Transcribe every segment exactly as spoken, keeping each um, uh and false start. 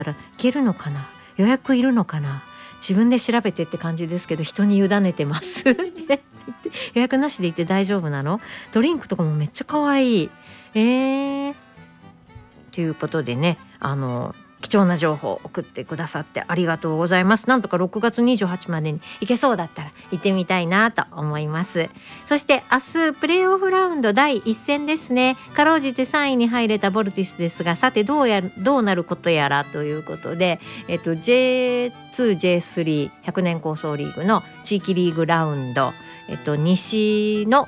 らいけるのかな、予約いるのかな、自分で調べてって感じですけど、人に委ねてます予約なしで行って大丈夫なの？ドリンクとかもめっちゃ可愛い。えー、ということでね、あの貴重な情報を送ってくださってありがとうございます。なんとかろくがつにじゅうはちまでに行けそうだったら行ってみたいなと思います。そして明日プレーオフラウンドだいいっ戦ですね。かろうじてさんいに入れたボルティスですが、さてどうやどうなることやらということで、えっと、ジェイツー、ジェイスリー ひゃくねん構想リーグの地域リーグラウンド、えっと、西の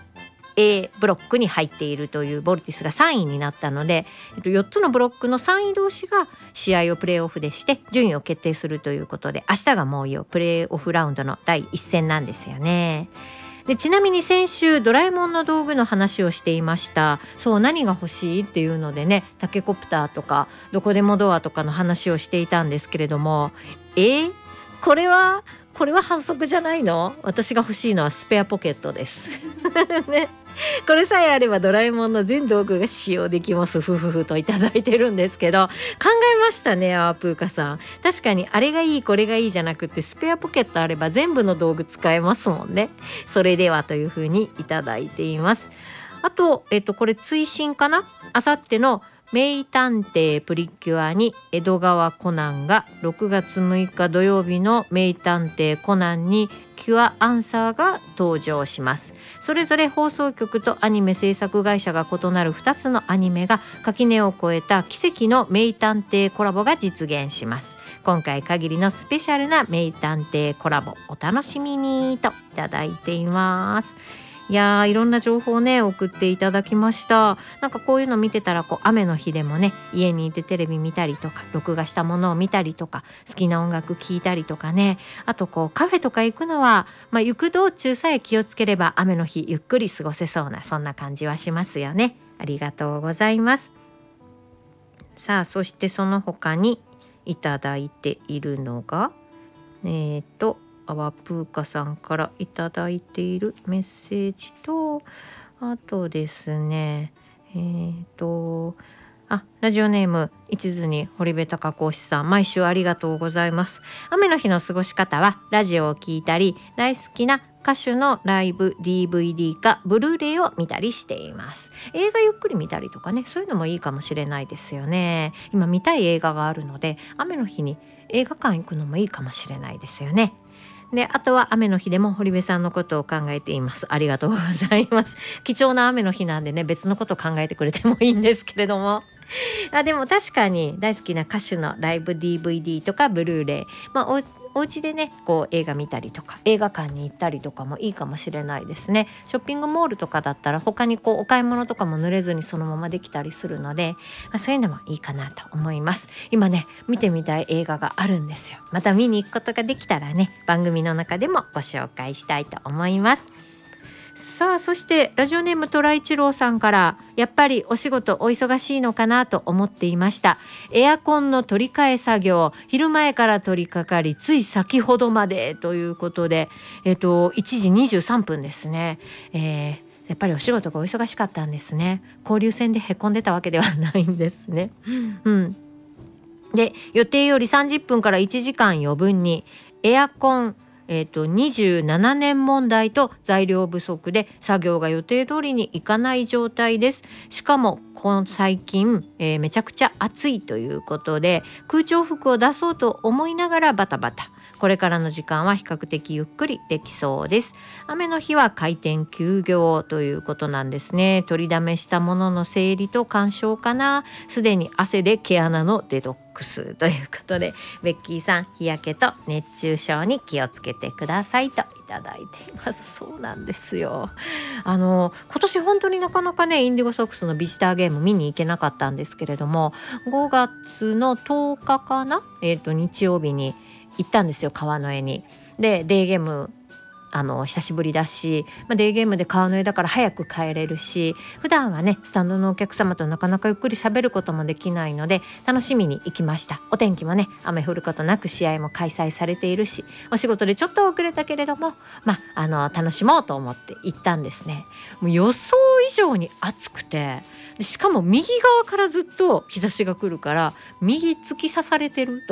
A ブロックに入っているというボルティスがさんいになったので、よっつのブロックのさんい同士が試合をプレーオフでして順位を決定するということで、明日がもういよプレーオフラウンドのだいいっ戦なんですよね。でちなみに先週ドラえもんの道具の話をしていました。そう、何が欲しいっていうのでね、タケコプターとかどこでもドアとかの話をしていたんですけれども、えー、これはこれは反則じゃないの？私が欲しいのはスペアポケットですね、これさえあればドラえもんの全道具が使用できます。ふふふといただいてるんですけど、考えましたね、アープーカさん。確かにあれがいいこれがいいじゃなくて、スペアポケットあれば全部の道具使えますもんね。それではというふうにいただいています。あと、えっと、これ追伸かな、あさっての名探偵プリキュアに江戸川コナンが、ろくがつむいか土曜日の名探偵コナンにキュアアンサーが登場します。それぞれ放送局とアニメ制作会社が異なるふたつのアニメが垣根を越えた奇跡の名探偵コラボが実現します。今回限りのスペシャルな名探偵コラボ、お楽しみにといただいています。いやー、いろんな情報をね送っていただきました。なんかこういうの見てたら、こう雨の日でもね、家にいてテレビ見たりとか、録画したものを見たりとか、好きな音楽聴いたりとかね、あとこうカフェとか行くのは、まあ、行く道中さえ気をつければ雨の日ゆっくり過ごせそうな、そんな感じはしますよね。ありがとうございます。さあ、そしてその他にいただいているのが、えーとアワプーカさんからいただいているメッセージと、あとですね、えーとあラジオネーム一途に堀部貴子さん、毎週ありがとうございます。雨の日の過ごし方はラジオを聞いたり、大好きな歌手のライブ ディーブイディー かブルーレイを見たりしています。映画ゆっくり見たりとかね、そういうのもいいかもしれないですよね。今見たい映画があるので、雨の日に映画館行くのもいいかもしれないですよね。で、あとは雨の日でも堀部さんのことを考えています。ありがとうございます。貴重な雨の日なんでね、別のことを考えてくれてもいいんですけれどもあ、でも確かに大好きな歌手のライブ ディーブイディー とかブルーレイ、まあ、おお家でねこう映画見たりとか映画館に行ったりとかもいいかもしれないですね。ショッピングモールとかだったら他にこうお買い物とかも濡れずにそのままできたりするので、まあ、そういうのもいいかなと思います。今ね見てみたい映画があるんですよ。また見に行くことができたらね、番組の中でもご紹介したいと思います。さあ、そしてラジオネーム虎一郎さんから、やっぱりお仕事お忙しいのかなと思っていました。エアコンの取り替え作業、昼前から取り掛かり、つい先ほどまでということで、えっといちじにじゅうさんぷんですね。えーやっぱりお仕事がお忙しかったんですね。交流戦でへこんでたわけではないんですね。うん、で、予定よりさんじゅっぷんからいちじかん余分にエアコンえー、とにじゅうななねん問題と材料不足で作業が予定通りにいかない状態です。しかもこの最近、えー、めちゃくちゃ暑いということで空調服を出そうと思いながらバタバタ。これからの時間は比較的ゆっくりできそうです。雨の日は開店休業ということなんですね。取りだめしたものの整理と鑑賞かな。すでに汗で毛穴のデトックスということで、ベッキーさん日焼けと熱中症に気をつけてくださいといただいています。そうなんですよ。あの今年本当になかなかねインディゴソックスのビジターゲーム見に行けなかったんですけれども、ごがつのとおかかな、えーと日曜日に行ったんですよ、川の絵に。でデーゲームあの久しぶりだし、まあ、デーゲームで川の絵だから早く帰れるし、普段はねスタンドのお客様となかなかゆっくり喋ることもできないので楽しみに行きました。お天気もね雨降ることなく試合も開催されているし、お仕事でちょっと遅れたけれども、まあ、あの楽しもうと思って行ったんですね。もう予想以上に暑くて、 でしかも右側からずっと日差しが来るから右突き刺されてると